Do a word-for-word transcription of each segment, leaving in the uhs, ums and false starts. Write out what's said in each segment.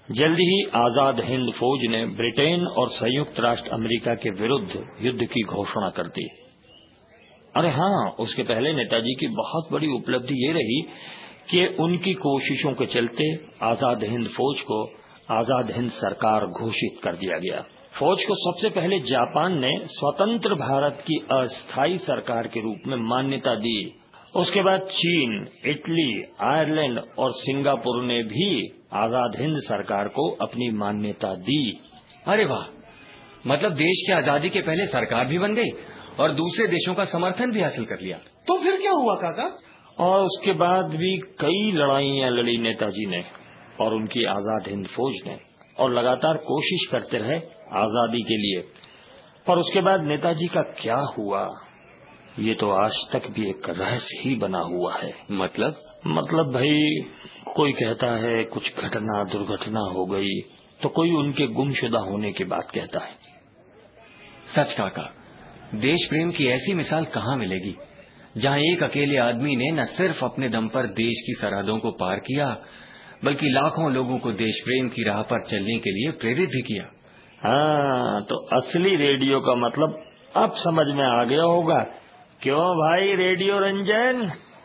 जल्द ही आजाद हिंद फौज ने ब्रिटेन और संयुक्त राष्ट्र अमेरिका के विरुद्ध युद्ध की घोषणा कर दी। अरे हाँ, उसके पहले नेताजी की बहुत बड़ी उपलब्धि ये रही कि उनकी कोशिशों के चलते आजाद हिंद फौज को आजाद हिंद सरकार घोषित कर दिया गया। फौज को सबसे पहले जापान ने स्वतंत्र भारत की अस्थायी सरकार के रूप में मान्यता दी। उसके बाद चीन, इटली, आयरलैंड और सिंगापुर ने भी आजाद हिंद सरकार को अपनी मान्यता दी। अरे वाह, मतलब देश की आजादी के पहले सरकार भी बन गई और दूसरे देशों का समर्थन भी हासिल कर लिया। तो फिर क्या हुआ काका? और उसके बाद भी कई लड़ाइयां लड़ी नेताजी ने और उनकी आजाद हिंद फौज ने, और लगातार कोशिश करते रहे आजादी के लिए। पर उसके बाद नेताजी का क्या हुआ, ये तो आज तक भी एक रहस्य ही बना हुआ है। मतलब मतलब भाई, कोई कहता है कुछ घटना दुर्घटना हो गई, तो कोई उनके गुमशुदा होने की बात कहता है। सच काका, देश प्रेम की ऐसी मिसाल कहाँ मिलेगी जहाँ एक अकेले आदमी ने न सिर्फ अपने दम पर देश की सरहदों को पार किया, बल्कि लाखों लोगों को देश प्रेम की राह पर चलने के लिए प्रेरित भी किया। हाँ, तो असली रेडियो का मतलब अब समझ में आ गया होगा। क्यों भाई रेडियो रंजन?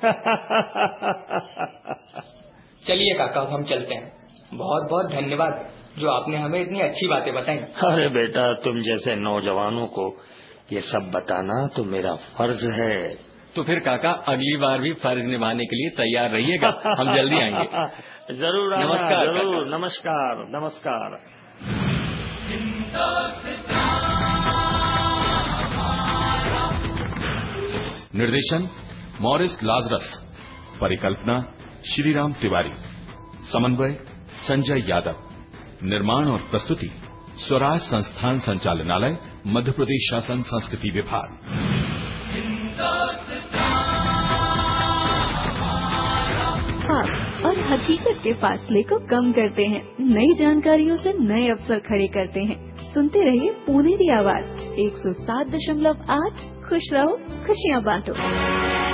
चलिए काका, हम चलते हैं। बहुत बहुत धन्यवाद जो आपने हमें इतनी अच्छी बातें बताई। अरे बेटा, तुम जैसे नौजवानों को ये सब बताना तो मेरा फर्ज है। तो फिर काका, अगली बार भी फर्ज निभाने के लिए तैयार रहिएगा। हम जल्दी आएंगे। जरूर आना, नमस्कार जरूर। नमस्कार नमस्कार। निर्देशन मॉरिस लाजरस, परिकल्पना श्रीराम तिवारी, समन्वय संजय यादव, निर्माण और प्रस्तुति स्वराज संस्थान संचालनालय, मध्य प्रदेश शासन संस्कृति विभाग। और हकीकत के फासले को कम करते हैं, नई जानकारियों से नए अवसर खड़े करते हैं। सुनते रहिए पुनेरी आवाज एक सौ सात दशमलव आठ। खुश रहो, खुशियाँ बांटो।